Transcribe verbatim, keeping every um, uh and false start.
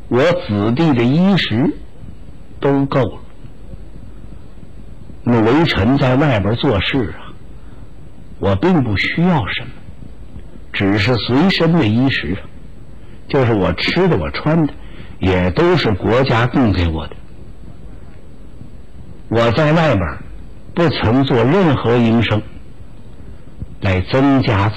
我子弟的衣食都够了。那为臣在外边做事啊，我并不需要什么，只是随身的衣食，就是我吃的我穿的也都是国家供给我的。我在外边不曾做任何营生来增加